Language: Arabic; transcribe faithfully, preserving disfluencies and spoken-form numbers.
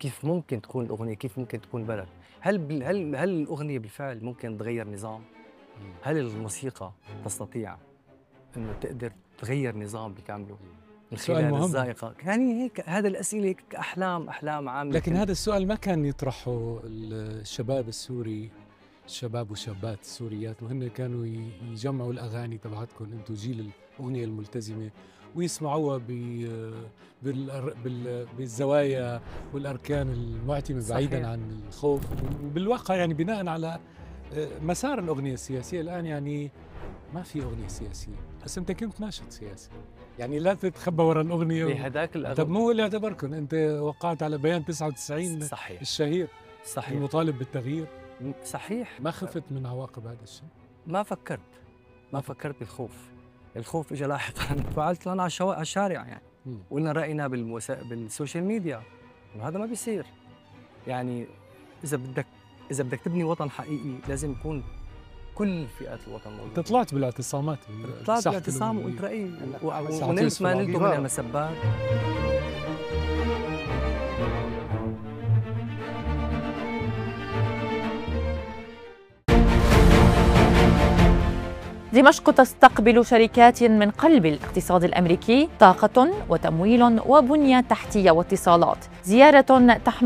كيف ممكن تكون الأغنية، كيف ممكن تكون بلد. هل بال هل هل الأغنية بالفعل ممكن تغيّر نظام؟ هل الموسيقى تستطيع إنه تقدر تغيّر نظام بكامله من سؤال خلال مهم. الذائقة؟ يعني هيك هذا الأسئلة هيك أحلام أحلام عامة. لكن هذا السؤال ما كان يطرحه الشباب السوري، الشباب والشابات السوريات، وهن كانوا يجمعوا الأغاني تبعتكم أنتم جيل الأغنية الملتزمة ويسمعوها بالزوايا والأركان المعتمة بعيداً صحيح. عن الخوف. وبالواقع يعني بناء على مسار الأغنية السياسية الآن يعني ما في أغنية سياسية، بس أنت كنت ناشط سياسي، يعني لا تتخبى وراء الأغنية. بهداك الأغ طب مو هو اللي اعتبركم أنت وقعت على بيان تسعة وتسعين صحيح. الشهير صحيح. المطالب بالتغيير؟ صحيح. ما خفت من عواقب هذا الشيء؟ ما فكرت ما فكرت بالخوف. الخوف اجى لاحقا. فعلت انا على الشارع يعني، وقلنا راينا بالوسائل بالسوشيال ميديا انه هذا ما بيصير. يعني اذا بدك اذا بدك تبني وطن حقيقي لازم يكون كل فئات الوطن موجوده. انت طلعت بالاعتصامات، طلعت بالاعتصام وقلت رايي ونلت ما نلته من المسبات. دمشق تستقبل شركات من قلب الاقتصاد الأمريكي، طاقة وتمويل وبنية تحتية واتصالات. زيارة تحمل